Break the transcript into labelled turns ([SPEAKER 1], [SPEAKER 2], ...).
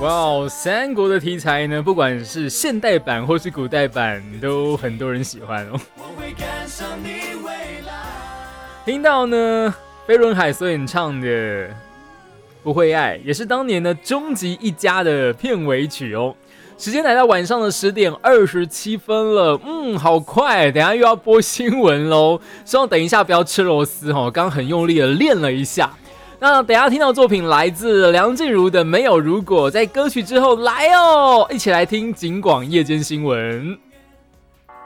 [SPEAKER 1] 哇，三国的题材呢，不管是现代版或是古代版，都很多人喜欢哦。听到呢，飞轮海所演唱的《不会爱》，也是当年的终极一家的片尾曲哦。时间来到晚上的10:27了，好快，等一下又要播新闻喽。希望等一下不要吃螺丝哦，刚很用力的练了一下。那等一下听到作品来自梁静茹的《没有如果》，在歌曲之后来哦，一起来听警广夜间新闻。